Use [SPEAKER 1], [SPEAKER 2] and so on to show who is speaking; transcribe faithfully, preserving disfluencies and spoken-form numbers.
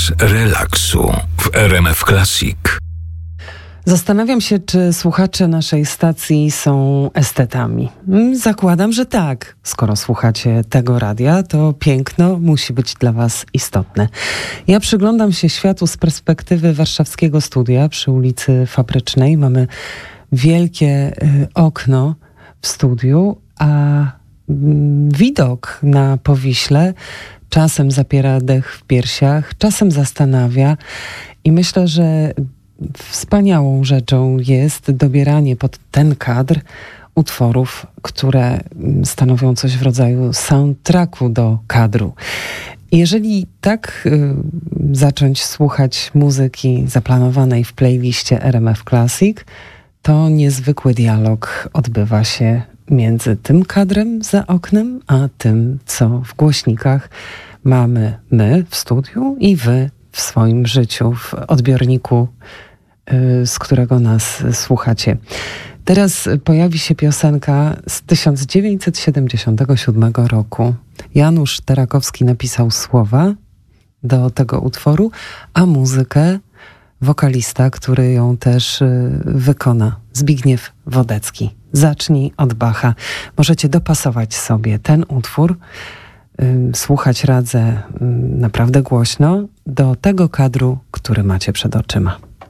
[SPEAKER 1] Czas relaksu w R M F Classic.
[SPEAKER 2] Zastanawiam się, czy słuchacze naszej stacji są estetami. Zakładam, że tak. Skoro słuchacie tego radia, to piękno musi być dla was istotne. Ja przyglądam się światu z perspektywy warszawskiego studia przy ulicy Fabrycznej. Mamy wielkie y, okno w studiu, a y, widok na Powiśle czasem zapiera dech w piersiach, czasem zastanawia i myślę, że wspaniałą rzeczą jest dobieranie pod ten kadr utworów, które stanowią coś w rodzaju soundtracku do kadru. Jeżeli tak y, zacząć słuchać muzyki zaplanowanej w playliście R M F Classic, to niezwykły dialog odbywa się między tym kadrem za oknem, a tym, co w głośnikach mamy my w studiu i wy w swoim życiu, w odbiorniku, z którego nas słuchacie. Teraz pojawi się piosenka z tysiąc dziewięćset siedemdziesiątego siódmego roku. Janusz Terakowski napisał słowa do tego utworu, a muzykę wokalista, który ją też wykona, Zbigniew Wodecki. Zacznij od Bacha. Możecie dopasować sobie ten utwór, słuchać radzę naprawdę głośno, do tego kadru, który macie przed oczyma.